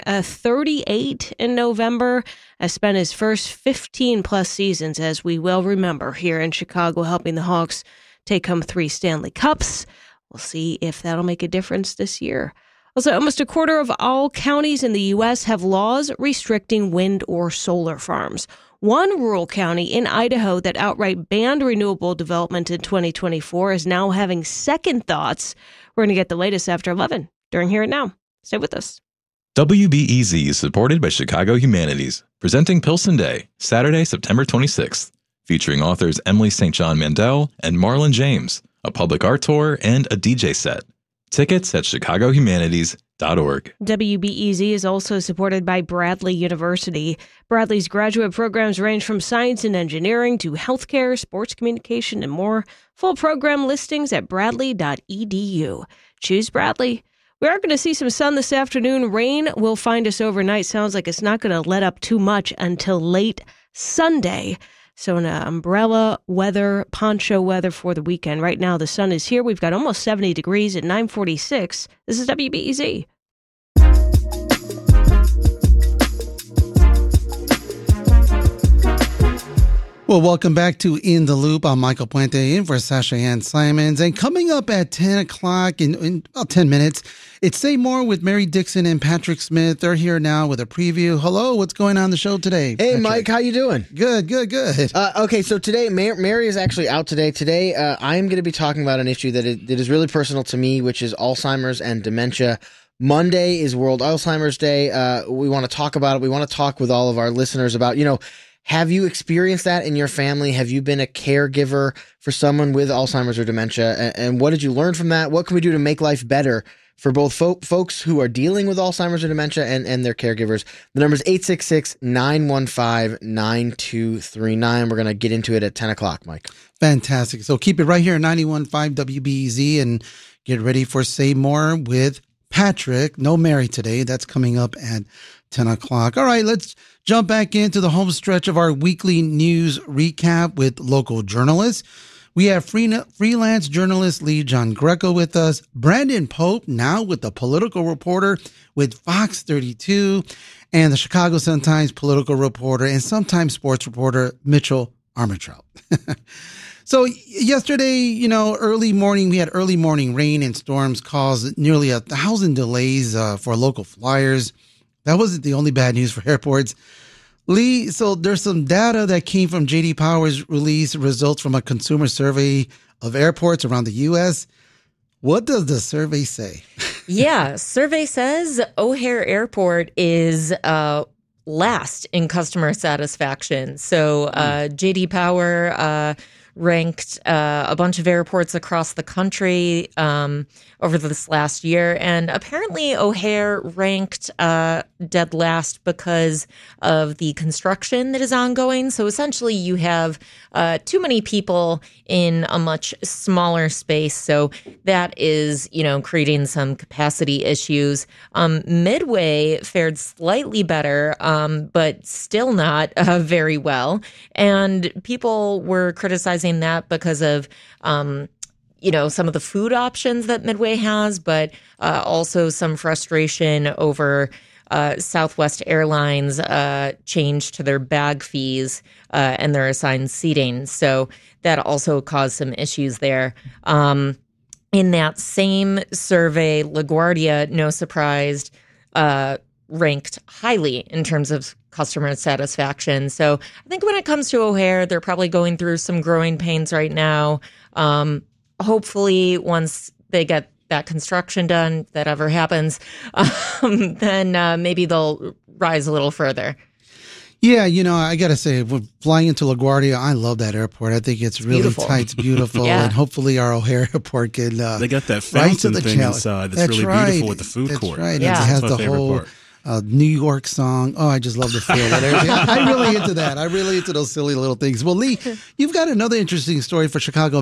38 in November. Has spent his first 15-plus seasons, as we well remember, here in Chicago, helping the Hawks take home 3 Stanley Cups. We'll see if that'll make a difference this year. Also, almost a quarter of all counties in the U.S. have laws restricting wind or solar farms. One rural county in Idaho that outright banned renewable development in 2024 is now having second thoughts. We're going to get the latest after 11 during Here and Now. Stay with us. WBEZ is supported by Chicago Humanities, presenting Pilsen Day, Saturday, September 26th, featuring authors Emily St. John Mandel and Marlon James, a public art tour, and a DJ set. Tickets at chicagohumanities.org. WBEZ is also supported by Bradley University. Bradley's graduate programs range from science and engineering to healthcare, sports communication, and more. Full program listings at bradley.edu. Choose Bradley. We are going to see some sun this afternoon. Rain will find us overnight. Sounds like it's not going to let up too much until late Sunday. So an umbrella weather, poncho weather for the weekend. Right now, the sun is here. We've got almost 70 degrees at 9:46. This is WBEZ. Well, welcome back to In the Loop. I'm Michael Puente in for Sasha Ann Simons. And coming up at 10 o'clock in about 10 minutes, it's Say More with Mary Dixon and Patrick Smith. They're here now with a preview. Hello, what's going on the show today? Hey, Patrick? Mike, how you doing? Good. Okay, so today, Mary is actually out today. Today, I'm going to be talking about an issue that is really personal to me, which is Alzheimer's and dementia. Monday is World Alzheimer's Day. We want to talk about it. We want to talk with all of our listeners about, have you experienced that in your family? Have you been a caregiver for someone with Alzheimer's or dementia? And what did you learn from that? What can we do to make life better for both folks who are dealing with Alzheimer's or dementia and their caregivers? The number is 866-915-9239. We're going to get into it at 10 o'clock, Mike. Fantastic. So keep it right here at 91.5 WBEZ and get ready for Say More with Patrick. No Mary today. That's coming up at 10 o'clock. All right, let's jump back into the home stretch of our weekly news recap with local journalists. We have freelance journalist Lee John Greco with us, Brandon Pope, now with the political reporter with Fox 32, and the Chicago Sun-Times political reporter and sometimes sports reporter Mitchell Armentrout. So yesterday, early morning, we had early morning rain and storms caused nearly 1,000 delays for local flyers. That wasn't the only bad news for airports. Lee, so there's some data that came from J.D. Power's release results from a consumer survey of airports around the U.S. What does the survey say? Yeah, survey says O'Hare Airport is last in customer satisfaction. So J.D. Power ranked a bunch of airports across the country over this last year. And apparently O'Hare ranked dead last because of the construction that is ongoing. So essentially you have too many people in a much smaller space. So that is, creating some capacity issues. Midway fared slightly better, but still not very well. And people were criticizing that because of some of the food options that Midway has, but also some frustration over Southwest Airlines change to their bag fees and their assigned seating. So that also caused some issues there. In that same survey, LaGuardia, no surprise, ranked highly in terms of customer satisfaction. So I think when it comes to O'Hare, they're probably going through some growing pains right now. Hopefully, once they get that construction done, if that ever happens, then maybe they'll rise a little further. Yeah, I got to say, flying into LaGuardia, I love that airport. I think it's really beautiful. tight, it's beautiful, Yeah. And hopefully our O'Hare Airport can They got that fountain thing challenge. inside that's really beautiful with the food court. That's right. Yeah. It has That's my the favorite whole part. New York song. Oh, I just love the feel of that. I'm really into that. I'm really into those silly little things. Well, Lee, you've got another interesting story for Chicago